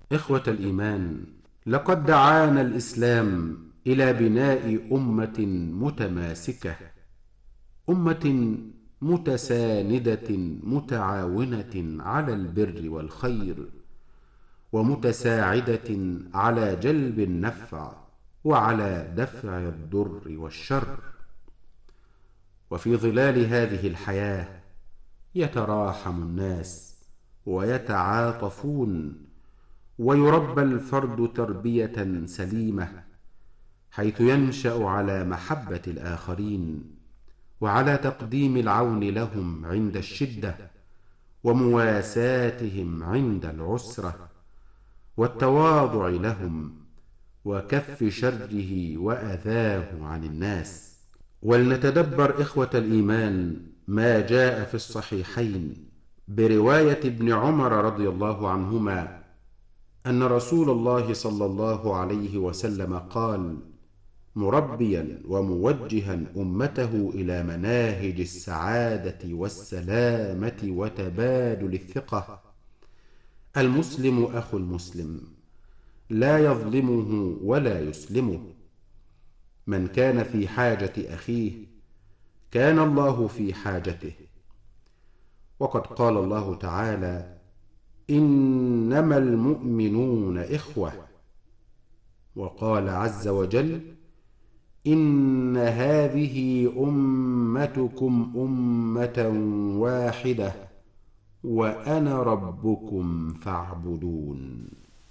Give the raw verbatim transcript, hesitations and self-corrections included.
إخوة الإيمان، لقد دعانا الإسلام إلى بناء أمة متماسكة، أمة متساندة متعاونة على البر والخير، ومتساعدة على جلب النفع وعلى دفع الضر والشر. وفي ظلال هذه الحياة يتراحم الناس ويتعاطفون، ويربى الفرد تربية سليمة، حيث ينشأ على محبة الآخرين، وعلى تقديم العون لهم عند الشدة، ومواساتهم عند العسرة، والتواضع لهم، وكف شره وأذاه عن الناس. ولنتدبر إخوة الإيمان ما جاء في الصحيحين برواية ابن عمر رضي الله عنهما أن رسول الله صلى الله عليه وسلم قال: مربيا وموجها أمته إلى مناهج السعادة والسلامة وتبادل الثقة: المسلم أخو المسلم، لا يظلمه ولا يسلمه، من كان في حاجة أخيه كان الله في حاجته. وقد قال الله تعالى: إنما المؤمنون إخوة. وقال عز وجل: إن هذه أمتكم أمة واحدة وأنا ربكم فاعبدون.